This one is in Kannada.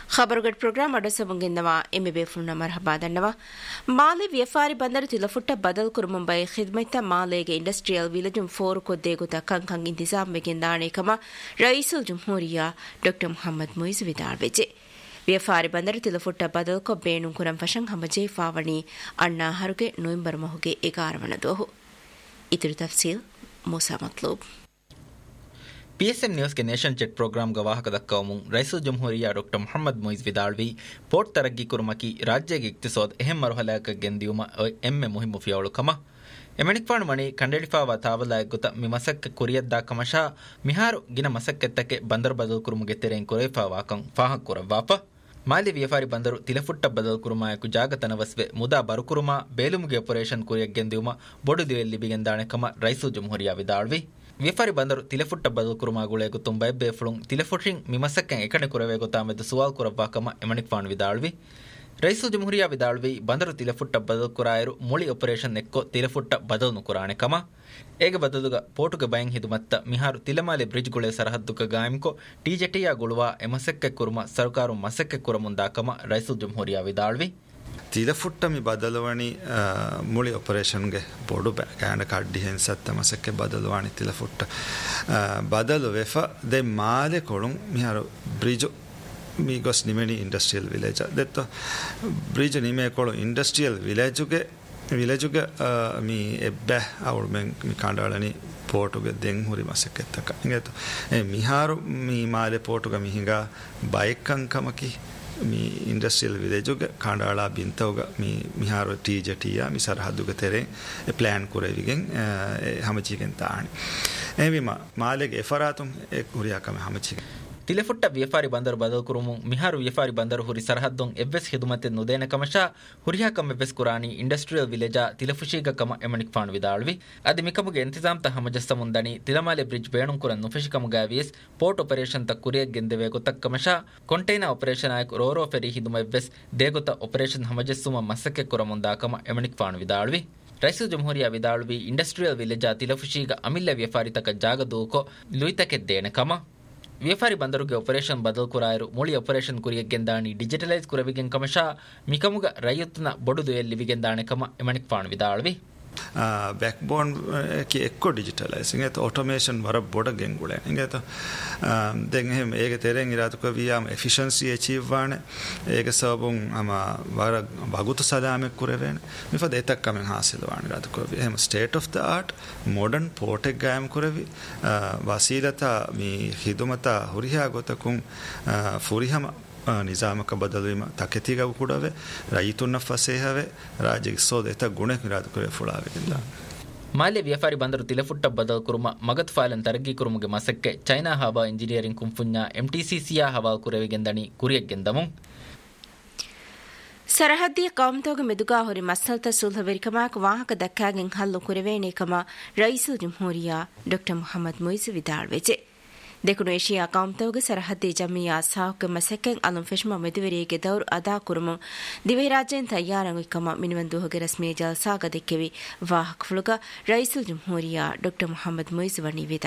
ಖಬರುಗಡ್ ಪ್ರೋಗ್ರಾಂ ಅಡಸವಂಗೆಂದವ ಎಮ್ಮೆಬೆ ಫುಣ್ಣ ಮರ್ಹಬಾದನ್ನವ ಮಾಲೆ ವ್ಯಾಪಾರಿ ಬಂದರು ತಿಲಫುಟ್ಟ ಬದಲ್ ಕುರು Mumbai ಖಿದ್ಮತ್ತ ಮಾಲೆಗೆ industrial village four ಕೊದ್ದೇಗುತ ಕಂಕಂ ಇಂತಿಜಾಮ್ ಬೆಗೆಂದಾಣೆಕಮ ರೈಸುಲ್ ಜುಮ್ಹೂರಿಯಾ doctor Mohammed ಮೊಯ್ಸ್ ವಿದಾಳ್ವೆಜೆ ವ್ಯಾಪಾರಿ ಬಂದರು ತಿಲಫುಟ್ಟ ಬದಲ್ ಕೊ ಬೇಣು ಕುರಂ ಫಶಂ ಹಮಜೆ ಫಾವಣಿ ಅಣ್ಣ ಹರುಗೆ ನವೆಂಬರ್ ಮಹುಗೆ 11 ದೋಹು ಇತರ ತಫ್ಸೀಲ್ ಮೂಸಾ ಮತ್ಲೂಬ್ PSM ನ್ಯೂಸ್ ಗೆ nation check program ಗವಾಹಕ ದಕ್ಕವಮು ರೈಸುಲ್ ಜುಮ್ಹೂರಿಯಾ doctor Mohammed ಮೊಯ್ಸ್ ವಿದಾಳ್ವಿ port ತರಗ್ಗಿ ಕುರುಮಕಿ ರಾಜ್ಯಗೆ ಇಕ್ತಿಸೋದ್ ಎಹೆಂ ಮರುಹಲಾಕ ಗೆಂದಿಯುಮ ಎಮ್ಮೆ ಮುಹಿಮು ಫಿಯವಳು ಕಮ ಎಮಣಿಕ್ವಾಣ್ ಮಣಿ ಕಂಡೆಡಿಫಾವ ತಾವಲಾಯಗುತ ಮಿ ಮಸಕ್ಕ ಕುರಿಯದ್ದಾ ಕಮಶಾ ಮಿಹಾರು ಗಿನ ಮಸಕ್ಕೆತ್ತಕ್ಕೆ ಬಂದರ್ ಬದಲ್ ಕುರುಮುಗೆ ತೆರೆಂ ಕುರೇಫಾವಾಕಂ ಫಾಹಕ್ ಕುರವಾಪ ಮಾಲಿ ವ್ಯಾಪಾರಿ ಬಂದರು ತಿಲಫುಟ್ಟ ಬದಲ್ ಕುರುಮಾಯಕು ಜಾಗತನವಸ್ವೆ ಮುದಾ ಬರುಕುರುಮಾ ಬೇಲುಮುಗೆ ಆಪರೇಷನ್ ಕುರಿಯಗೆಂದಿಯುಮ ಬೊಡುದಿಯಲ್ಲಿ ಬಿಗೆಂದಾಣೆ ಕಮ ರೈಸುಲ್ ಜುಮ್ಹೂರಿಯಾ ವಿದಾಳ್ವಿ ವ್ಯಾಪಾರಿ ಬಂದರು ತಿಲೆಫುಟ್ಟ ಬದಲ್ ಕುರುಮಾಗುಳೆಗು ತುಂಬೈ ಬೇಫುಳುಂ ತಿಲೆಫುಟ್ಟಿಂಗ್ ಮಿಮಸಕ್ಕಂ ಎಕಡೆ ಕುರವೇಗು ತಾಮೆದು ಸುವಾಲ್ ಕುರವ್ವಾಕಮ ಎಮಣಿಕ್ವಾಣ್ ವಿದಾಳ್ವಿ ರೈಸುಲ್ ಜುಮ್ಹೂರಿಯಾ ವಿದಾಳ್ವಿ ಬಂದರು ತಿಲೆಫುಟ್ಟ ಬದಲ್ ಕುರಾಯರು ಮುಳಿ ಆಪರೇಷನ್ ನೆಕ್ಕೊ ತಿಲೆಫುಟ್ಟ ಬದಲ್ನು ಕುರಾಣೆ ಕಮ ಏಗ ಬದಲುಗ ಪೋಟುಗ ಬಯಂ ಹಿದು ಮತ್ತ ಮಿಹಾರು ತಿಲಮಾಲೆ ಬ್ರಿಡ್ಜ್ ಗುಳೆ ಸರಹದ್ದುಕ ಗಾಯಂಕೊ ಟಿಜೆಟಿಯಾ ಗುಳುವ ಎಮಸಕ್ಕೆ ಕುರುಮ ಸರ್ಕಾರು ಮಸಕ್ಕೆ ಕುರಮುಂದಾಕಮ ರೈಸುಲ್ ಜುಮ್ಹೂರಿಯಾ ವಿದಾಳ್ವಿ ತಿಲಫುಟ್ಟ ಮಿ ಬದಲವಾಣಿ ಮುಳಿ ಆಪರೇಷನ್ಗೆ ಬೋಡು ಕ್ಯಾಂಡ ಕಡ್ಡಿ ಹೆನ್ಸತ್ತ ಮಸಕ್ಕೆ ಬದಲವಾಣಿ ತಿಲಫುಟ್ಟ ಬದಲು ವೆಫ ದೆ ಮಾಲೆ ಕೊಳುಂ ಮಿಹಾರು bridge me ಗೊಸ್ ನಿಮೆಣಿ industrial village ದೆತ್ತ bridge ನಿಮೆ ಕೊಳು industrial ವಿಲೇಜುಗೆ me ಎಬ್ಬೆ ಅವಳು ಮಿ ಕಾಂಡಾಳನಿ ಪೋಟುಗೆ ದೆಂಗ್ ಹುರಿ ಮಸಕ್ಕೆತ್ತಕ ಹಿಂಗಾಯ್ತು ಮಿಹಾರು ಮೀ ಮಾಲೆ ಪೋಟುಗ ಮಿಹಿಂಗ ಬೈಕಂಕಮಕಿ ಮೀ ಇಂಡಸ್ಟ್ರಿಯಲ್ ವಿಲೇಜುಗೆ ಕಾಂಡಾಳ ಬಿಂತವುಗ ಮೀ ಮಿಹಾರು ಟಿಜೆಟಿಯ ಮಿ ಸರಹದ್ದುಗೆ ತೆರೆ ಪ್ಲ್ಯಾನ್ ಕುರೆವಿಗೆಂ ಹಮಚಿಗೆಂ ತಾಣಿ ಏವಿಮ ಮಾಲೆಗೆ ಎಫರಾತುಂ ಹುರಿಯಾಕಮೆ ಹಮಚಿಗೆ ತಿಲೆಫುಟ್ಟ ವ್ಯಾಪಾರಿ ಬಂದರು ಬದಲ್ ಕುರುಮು ಮಿಹಾರು ವ್ಯಾಪಾರಿ ಬಂದರು ಹುರಿ ಸರಹದ್ದೊಂ ಎವ್ವೆಸ್ ಹಿದುಮತೆ ನುದೇನ ಕಮಶಾ ಹುರಿಯಾಕಂ ಎವ್ವೆಸ್ ಕುರಾನಿ ಇಂಡಸ್ಟ್ರಿಯಲ್ ವಿಲೇಜಾ ತಿಲಫುಶೀಗ ಕಮ ಎಮಣಿಕ್ಫಾಣ್ ವಿದಾಳ್ವಿ ಅದಿ ಮಿಕಮುಗೆ ಎಂತಿಜಾಮ್ ತ ಹಮಜಸ್ತ ಮುಂದಣಿ ತಿಲಮಾಲೆ ಬ್ರಿಡ್ಜ್ ಬೇಣುಂ ಕುರನ್ ನುಫಿಶಿಕಮುಗಾವಿಯಸ್ ಪೋರ್ಟ್ ಆಪರೇಷನ್ ತ ಕುರಿಯಗ್ ಗೆಂದೆವೆ ಗೊತ್ತಕ್ ಕಮಶಾ ಕೊಂಟೈನರ್ ಆಪರೇಷನ್ ಆಯಕ್ ರೋರೋ ಫೆರಿ ಹಿದುಮ ಎವ್ವೆಸ್ ದೇಗೊತ ಆಪರೇಷನ್ ಹಮಜಸ್ಸುಮ ಮಸಕ್ಕೆ ಕುರಮುಂದಾ ಕಮ ಎಮಣಿಕ್ಫಾಣ್ ವಿದಾಳ್ವಿ ರೈಸುಲ್ ಜುಮ್ಹೂರಿಯಾ ವಿದಾಳ್ವಿ ಇಂಡಸ್ಟ್ರಿಯಲ್ ವಿಲೇಜಾ ತಿಲಫುಶೀಗ ಅಮಿಲ್ಲ ವ್ಯಾಪಾರಿ ತಕ ಜಾಗದೂಕೊ ಲುಯ್ತಕೆದ್ದೇನೆ ಕಮ ವ್ಯಾಪಾರಿ ಬಂದರುಗೆ ಆಪರೇಷನ್ ಬದಲ್ ಕುರಾಯರು ಮುಳಿ ಆಪರೇಷನ್ ಕುರಿಯಗೆಂದಾಣಿ ಡಿಜಿಟಲೈಸ್ ಕುರವಿಗೆಂ ಕಮಶಾ ಮಿಕಮುಗ ರೈಯುತ್ನ ಬೊಡುದುಯಲ್ಲಿ ವಿಗೆಂದಾಣೆ ಕಮ ಎಮಣಿಕ್ಫಾಣ್ ವಿದಾಳ್ವಿ ಬ್ಯಾಕ್ಬೋನ್ ಕಿ ಎಕ್ಕೋ ಡಿಜಿಟಲೈಸ್ ಹಿಂಗೆ ಆಟೋಮೇಷನ್ ವರ ಬೊಡ ಗೆಂಗುಳೆ ಹಿಂಗೆ ದೆಂಗ್ ಹೆಮ್ ಏಗೆ ತೆರೆಂಗ್ ಇರಾತುಕ ವಿಯಾಮ್ ಎಫಿಷಿಯನ್ಸಿ ಅಚೀವ್ ವಾಣೆ ಏಗೆ ಸಬುಂ ಅಮ ವರ ಬಗುತು ಸಲಾಮೆ ಕುರೆವೇನೆ ಮಿಫದ ಎತಕ್ common ಹಾಸಿಲ್ ವಾಣೆ ಇರಾತುಕ him state of the art modern ಪೋರ್ಟೆಗ್ ಗಾಯಂ ಕುರೆವಿ ವಸೀಲತ ಮಿ ಹಿದುಮತ ಹುರಿಹಾ ಗೊತಕುಂ ಫುರಿಹಮ ನಿಜಾಮಕ ಬದಲುವಿಮ ತಕೆತಿಗವು ಕೂಡವೆ ರೈತುನ್ನ ಫಸೇಹವೆ ರಾಜ್ಯಕ್ಕೆ ಸೋದೆತ ಗುಣೆ ಮಿರಾದುಕುವೆ ಫುಳಾವೆಗಿಲ್ಲ ಮಾಲೆ ವ್ಯಾಪಾರಿ ಬಂದರು ತಿಲೆಫುಟ್ಟ ಬದಲ್ ಕುರುಮ ಮಗತ್ ಫಾಲನ್ ತರಗ್ಗಿ ಕುರುಮುಗೆ ಮಸಕ್ಕೆ ಚೈನಾ ಹವಾ ಇಂಜಿನಿಯರಿಂಗ್ ಕುಂಫುಣ್ಯ ಎಂಟಿಸಿಸಿಯಾ ಹವಾ ಕುರೆವಿಗೆಂದಣಿ ಕುರಿಯಗೆಂದಮು ಸರಹದ್ದಿಯ ಕಾಮ್ತೋಗ ಮೆದುಗಾ ಹೊರಿ ಮಸಲ್ತ ಸುಲ್ಹವೆರಿಕಮಾಕ ವಾಹಕ ದಕ್ಕಾಗೆಂ ಹಲ್ಲು ಕುರೆವೇನೇಕಮ ರೈಸುಲ್ ಜುಮ್ಹೂರಿಯಾ ಡಾಕ್ಟರ್ ಮೊಹಮ್ಮದ್ ಮೊಯ್ಸ್ ವಿದಾಳ್ವೆಜೆ ದೆಕುನು ಏಷಿಯಾ ಕಾಮ್ತೋಗ ಸರಹದ್ದಿ ಜಮಿಯಾ ಸಾಹುಕ ಮಸೆಕೆಂ ಅಲುಂ ಫೆಶ್ಮ ಮೆದುವೆರಿಯಗೆ ದೌರ್ ಅದಾ ಕುರುಮು ದಿವೆ ರಾಜ್ಯನ್ ತಯ್ಯಾರಂಗು ಕಮ ಮಿನಿವಂದು ಹೊಗೆ ರಸ್ಮಿಯ ಜಲ್ಸಾಗ ದೆಕ್ಕೆವಿ ವಾಹಕ ಫುಳುಗ ರೈಸುಲ್ ಜುಮ್ಹೂರಿಯಾ ಡಾಕ್ಟರ್ ಮೊಹಮ್ಮದ್ ಮೊಯ್ಸ್ ವನಿ ವಿದ